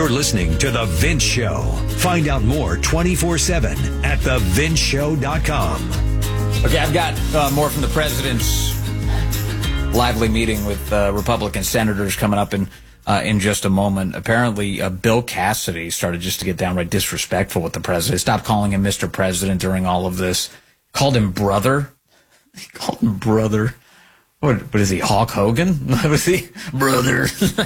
You're listening to The Vince Show. Find out more 24/7 at thevinceshow.com. Okay, I've got more from the president's lively meeting with Republican senators coming up in just a moment. Apparently, Bill Cassidy started just to get downright disrespectful with the president. Stopped calling him Mr. President during all of this. Called him brother. He called him brother. What is he, Hulk Hogan? What was he? Brother.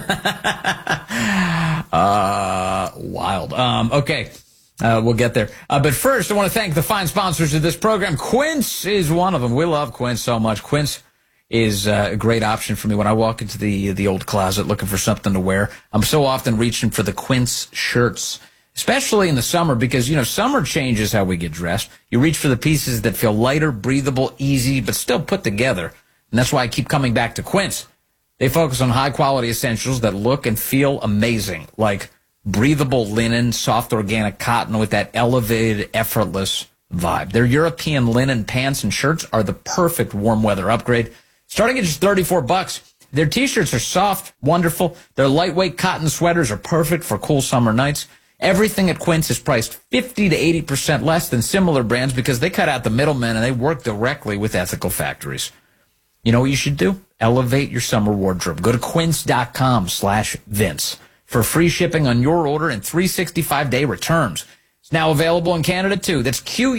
Wild. Okay. We'll get there. But first, I want to thank the fine sponsors of this program. Quince is one of them. We love Quince so much. Quince is a great option for me when I walk into the old closet looking for something to wear. I'm so often reaching for the Quince shirts, especially in the summer because, summer changes how we get dressed. You reach for the pieces that feel lighter, breathable, easy, but still put together. And that's why I keep coming back to Quince. They focus on high-quality essentials that look and feel amazing, like breathable linen, soft organic cotton with that elevated, effortless vibe. Their European linen pants and shirts are the perfect warm weather upgrade, starting at just $34. Their T-shirts are soft, wonderful. Their lightweight cotton sweaters are perfect for cool summer nights. Everything at Quince is priced 50 to 80% less than similar brands because they cut out the middlemen and they work directly with ethical factories. You know what you should do? Elevate your summer wardrobe. Go to quince.com/Vince for free shipping on your order and 365-day returns. It's now available in Canada, too. That's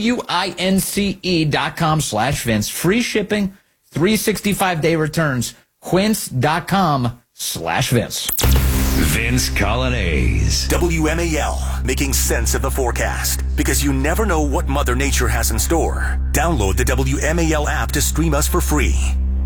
QUINCE.com/Vince. Free shipping, 365-day returns. Quince.com/Vince. Vince Colonnese. WMAL, making sense of the forecast. Because you never know what Mother Nature has in store. Download the WMAL app to stream us for free.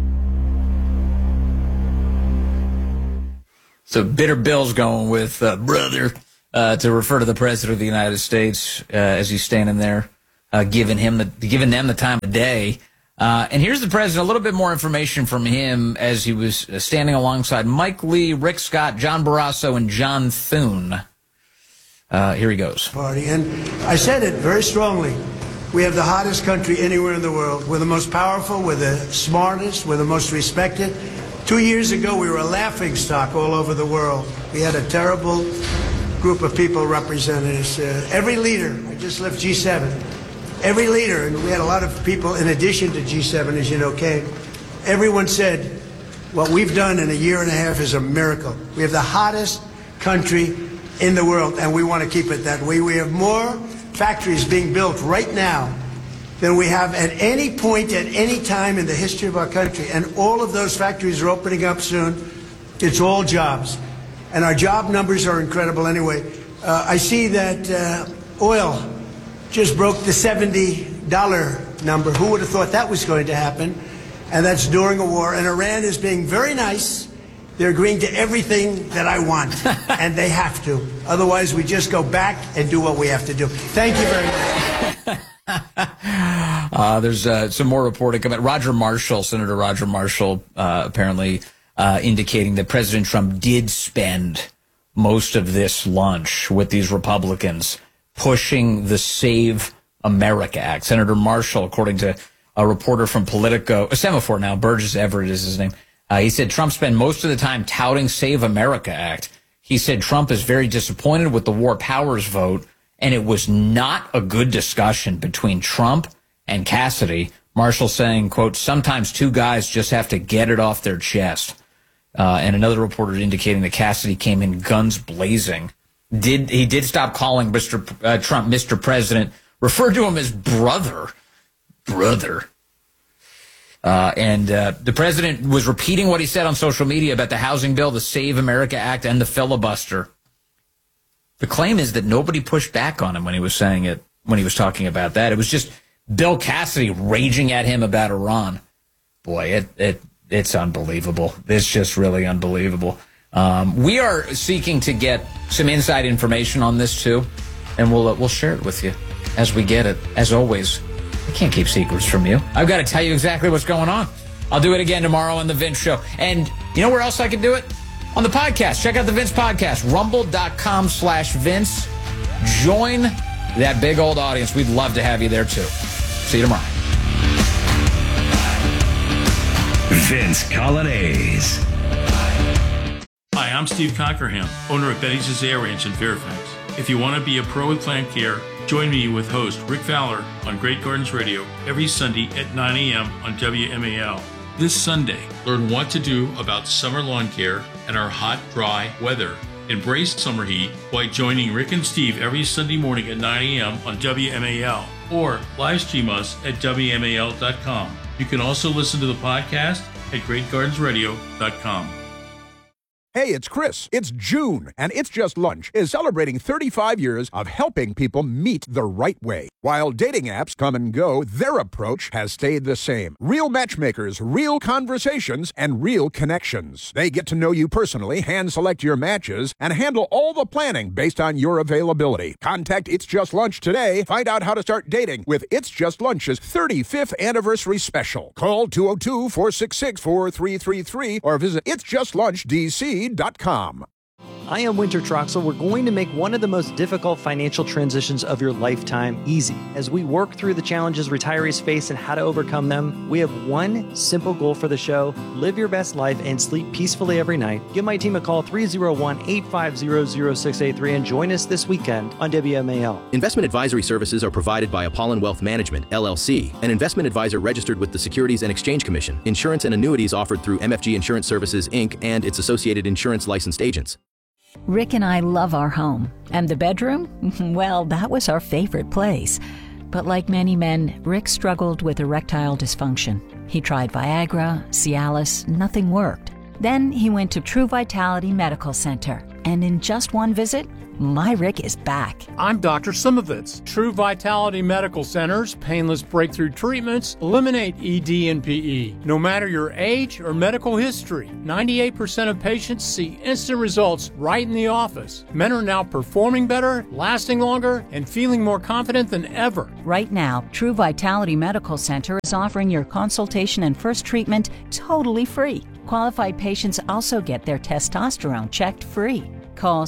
So Bitter Bill's going with brother to refer to the President of the United States as he's standing there, giving them the time of day. And here's the President, a little bit more information from him as he was standing alongside Mike Lee, Rick Scott, John Barrasso, and John Thune. Here he goes. Party. And I said it very strongly. We have the hottest country anywhere in the world. We're the most powerful. We're the smartest. We're the most respected. 2 years ago, we were a laughingstock all over the world. We had a terrible group of people representing us. Every leader, I just left G7, every leader, and we had a lot of people in addition to G7, as you know, came. Everyone said, what we've done in a year and a half is a miracle. We have the hottest country in the world, and we want to keep it that way. We have more factories being built right now than we have at any point, at any time in the history of our country. And all of those factories are opening up soon. It's all jobs. And our job numbers are incredible anyway. I see that oil just broke the $70 number. Who would have thought that was going to happen? And that's during a war. And Iran is being very nice. They're agreeing to everything that I want. And they have to. Otherwise, we just go back and do what we have to do. Thank you very much. There's some more reporting coming. Senator Roger Marshall, apparently indicating that President Trump did spend most of this lunch with these Republicans pushing the Save America Act. Senator Marshall, according to a reporter from Politico, a Semaphore now, Burgess Everett is his name, he said Trump spent most of the time touting Save America Act. He said Trump is very disappointed with the War Powers vote, and it was not a good discussion between Trump and Cassidy. Marshall saying, quote, sometimes two guys just have to get it off their chest. And another reporter indicating that Cassidy came in guns blazing. He did stop calling Trump Mr. President, referred to him as brother. And the president was repeating what he said on social media about the housing bill, the Save America Act, and the filibuster. The claim is that nobody pushed back on him when he was saying it, when he was talking about that. It was just Bill Cassidy raging at him about Iran. Boy, it's unbelievable. It's just really unbelievable. We are seeking to get some inside information on this too, and we'll share it with you as we get it. As always, I can't keep secrets from you. I've got to tell you exactly what's going on. I'll do it again tomorrow on The Vince Show. And you know where else I can do it? On the podcast. Check out the Vince Podcast. Rumble.com/Vince. Join that big old audience. We'd love to have you there too. See you tomorrow. Vince Colonnese. Hi, I'm Steve Cockerham, owner of Betty's Azalea Ranch in Fairfax. If you want to be a pro with plant care, join me with host Rick Fowler on Great Gardens Radio every Sunday at 9 a.m. on WMAL. This Sunday, learn what to do about summer lawn care and our hot, dry weather. Embrace summer heat by joining Rick and Steve every Sunday morning at 9 a.m. on WMAL or live stream us at WMAL.com. You can also listen to the podcast at GreatGardensRadio.com. Hey, it's Chris. It's June, and It's Just Lunch is celebrating 35 years of helping people meet the right way. While dating apps come and go, their approach has stayed the same. Real matchmakers, real conversations, and real connections. They get to know you personally, hand-select your matches, and handle all the planning based on your availability. Contact It's Just Lunch today. Find out how to start dating with It's Just Lunch's 35th anniversary special. Call 202-466-4333 or visit itsjustlunchdc.com. I am Winter Troxel. We're going to make one of the most difficult financial transitions of your lifetime easy. As we work through the challenges retirees face and how to overcome them, we have one simple goal for the show: live your best life and sleep peacefully every night. Give my team a call, 301-850-0683, and join us this weekend on WMAL. Investment advisory services are provided by Apollon Wealth Management, LLC, an investment advisor registered with the Securities and Exchange Commission. Insurance and annuities offered through MFG Insurance Services, Inc. and its associated insurance licensed agents. Rick and I love our home. And the bedroom? Well, that was our favorite place. But like many men, Rick struggled with erectile dysfunction. He tried Viagra, Cialis, nothing worked. Then he went to True Vitality Medical Center. And in just one visit, my Rick is back. I'm Dr. Simovitz. True Vitality Medical Center's painless breakthrough treatments eliminate ED and PE. No matter your age or medical history, 98% of patients see instant results right in the office. Men are now performing better, lasting longer, and feeling more confident than ever. Right now, True Vitality Medical Center is offering your consultation and first treatment totally free. Qualified patients also get their testosterone checked free. Call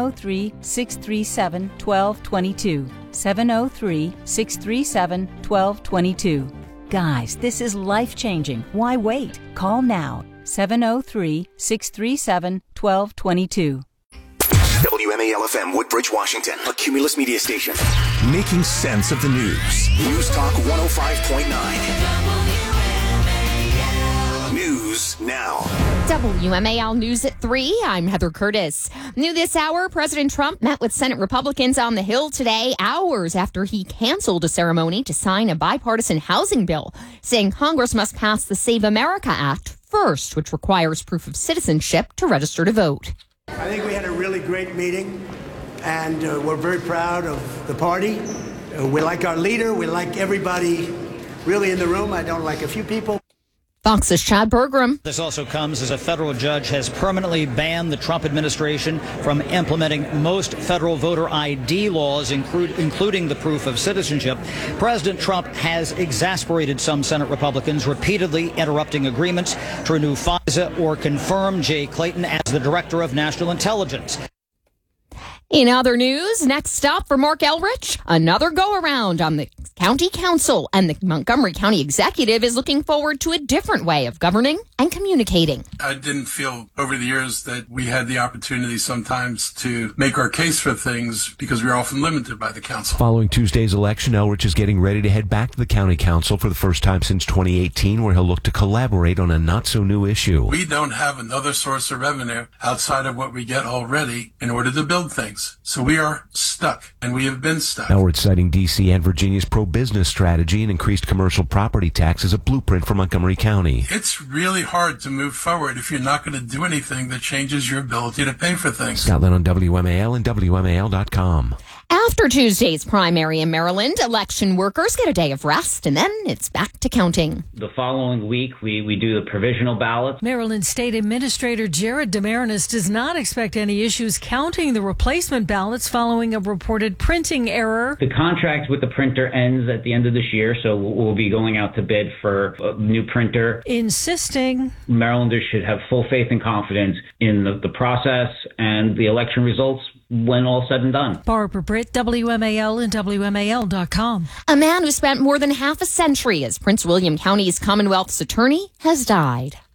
703-637-1222. 703-637-1222. Guys, this is life-changing. Why wait? Call now. 703-637-1222. WMAL-FM, Woodbridge, Washington, a Cumulus media station. Making sense of the news. News Talk 105.9. News now. WMAL News at 3. I'm Heather Curtis. New this hour, President Trump met with Senate Republicans on the Hill today, hours after he canceled a ceremony to sign a bipartisan housing bill, saying Congress must pass the Save America Act first, which requires proof of citizenship to register to vote. I think we had a really great meeting, and we're very proud of the party. We like our leader. We like everybody really in the room. I don't like a few people. Fox's Chad Bergram. This also comes as a federal judge has permanently banned the Trump administration from implementing most federal voter ID laws, including the proof of citizenship. President Trump has exasperated some Senate Republicans, repeatedly interrupting agreements to renew FISA or confirm Jay Clayton as the Director of National Intelligence. In other news, next stop for Mark Elrich, another go-around on the county council, and the Montgomery County executive is looking forward to a different way of governing and communicating. I didn't feel over the years that we had the opportunity sometimes to make our case for things because we were often limited by the council. Following Tuesday's election, Elrich is getting ready to head back to the county council for the first time since 2018, where he'll look to collaborate on a not-so-new issue. We don't have another source of revenue outside of what we get already in order to build things. So we are stuck, and we have been stuck. Elrich citing D.C. and Virginia's pro-business strategy and increased commercial property tax as a blueprint for Montgomery County. It's really hard to move forward if you're not going to do anything that changes your ability to pay for things. Scott Lynn on WMAL and WMAL.com. After Tuesday's primary in Maryland, election workers get a day of rest, and then it's back to counting. The following week, we do the provisional ballots. Maryland State Administrator Jared DeMarinis does not expect any issues counting the replacement ballots following a reported printing error. The contract with the printer ends at the end of this year, so we'll be going out to bid for a new printer. Insisting Marylanders should have full faith and confidence in the process and the election results when all said and done. Barbara Britt, WMAL and WMAL.com. A man who spent more than half a century as Prince William County's Commonwealth's attorney has died.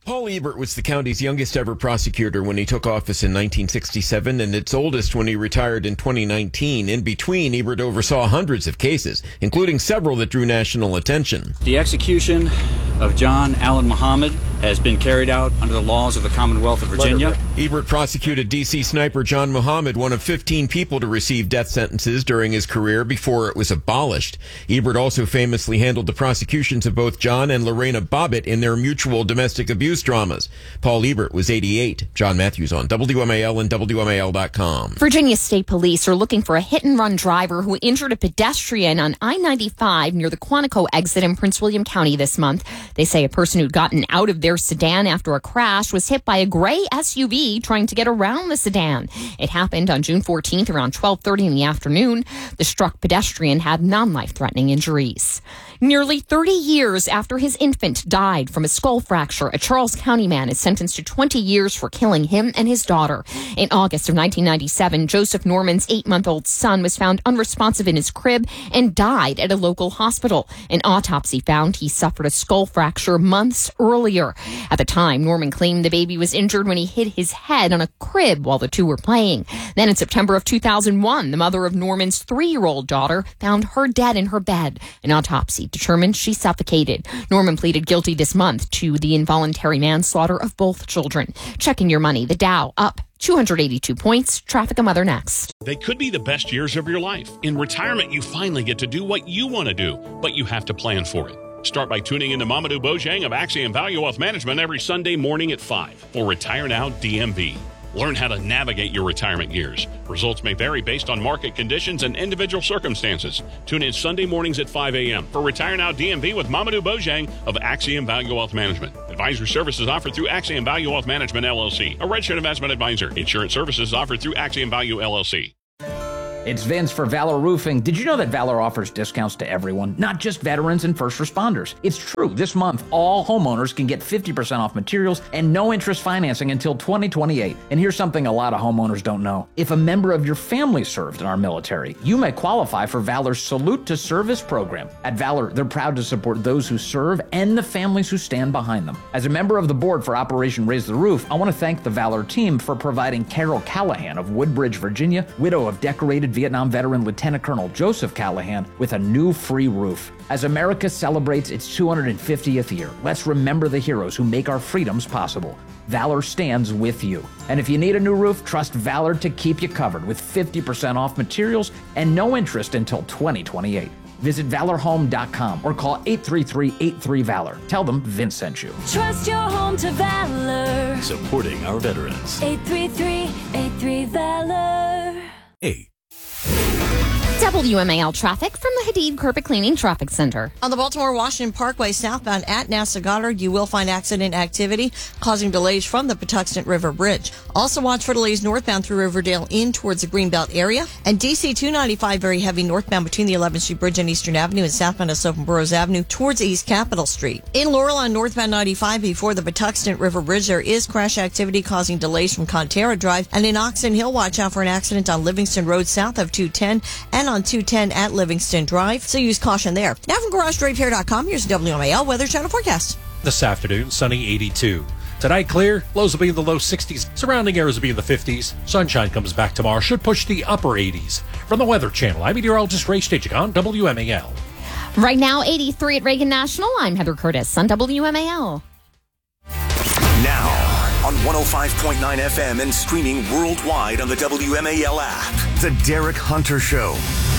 Paul Ebert was the county's youngest ever prosecutor when he took office in 1967 and its oldest when he retired in 2019. In between, Ebert oversaw hundreds of cases, including several that drew national attention. The execution of John Allen Muhammad has been carried out under the laws of the Commonwealth of Virginia. Ebert prosecuted D.C. sniper John Muhammad, one of 15 people to receive death sentences during his career before it was abolished. Ebert also famously handled the prosecutions of both John and Lorena Bobbitt in their mutual domestic abuse dramas. Paul Ebert was 88. John Matthews on WMAL and WMAL.com. Virginia State Police are looking for a hit-and-run driver who injured a pedestrian on I-95 near the Quantico exit in Prince William County this month. They say a person who'd gotten out of their sedan after a crash was hit by a gray SUV trying to get around the sedan. It happened on June 14th around 12:30 in the afternoon. The struck pedestrian had non-life-threatening injuries. Nearly 30 years after his infant died from a skull fracture, a Charles County man is sentenced to 20 years for killing him and his daughter. In August of 1997, Joseph Norman's 8-month-old son was found unresponsive in his crib and died at a local hospital. An autopsy found he suffered a skull fracture months earlier. At the time, Norman claimed the baby was injured when he hit his head on a crib while the two were playing. Then in September of 2001, the mother of Norman's 3-year-old daughter found her dead in her bed. An autopsy determined she suffocated. Norman pleaded guilty this month to the involuntary manslaughter of both children. Checking your money, the Dow up 282 points. Traffic and Mother next. They could be the best years of your life. In retirement, you finally get to do what you want to do, but you have to plan for it. Start by tuning into Mamadou Bojang of Axiom Value Wealth Management every Sunday morning at 5 for Retire Now DMV. Learn how to navigate your retirement years. Results may vary based on market conditions and individual circumstances. Tune in Sunday mornings at 5 a.m. for Retire Now DMV with Mamadou Bojang of Axiom Value Wealth Management. Advisory services offered through Axiom Value Wealth Management, LLC, a registered investment advisor. Insurance services offered through Axiom Value, LLC. It's Vince for Valor Roofing. Did you know that Valor offers discounts to everyone, not just veterans and first responders? It's true. This month, all homeowners can get 50% off materials and no interest financing until 2028. And here's something a lot of homeowners don't know. If a member of your family served in our military, you may qualify for Valor's Salute to Service program. At Valor, they're proud to support those who serve and the families who stand behind them. As a member of the board for Operation Raise the Roof, I want to thank the Valor team for providing Carol Callahan of Woodbridge, Virginia, widow of decorated Vietnam veteran Lieutenant Colonel Joseph Callahan, with a new free roof. As America celebrates its 250th year, let's remember the heroes who make our freedoms possible. Valor stands with you. And if you need a new roof, trust Valor to keep you covered with 50% off materials and no interest until 2028. Visit ValorHome.com or call 833-83-VALOR. Tell them Vince sent you. Trust your home to Valor. Supporting our veterans. 833-83-VALOR. Hey. WMAL traffic from the Hadid Carpet Cleaning Traffic Center. On the Baltimore-Washington Parkway southbound at NASA Goddard, you will find accident activity causing delays from the Patuxent River Bridge. Also watch for delays northbound through Riverdale in towards the Greenbelt area. And DC 295 very heavy northbound between the 11th Street Bridge and Eastern Avenue and southbound of Soap and Burroughs Avenue towards East Capitol Street. In Laurel on northbound 95 before the Patuxent River Bridge, there is crash activity causing delays from Contera Drive. And in Oxon Hill, watch out for an accident on Livingston Road south of 210 and on 210 at Livingston Drive, so use caution there. Now from GarageDrapeHair.com, here's WMAL Weather Channel forecast. This afternoon, sunny 82. Tonight, clear. Lows will be in the low 60s. Surrounding areas will be in the 50s. Sunshine comes back tomorrow. Should push the upper 80s. From the Weather Channel, I'm meteorologist Ray Stachik on WMAL. Right now, 83 at Reagan National. I'm Heather Curtis on WMAL. Now, on 105.9 FM and streaming worldwide on the WMAL app, The Derek Hunter Show.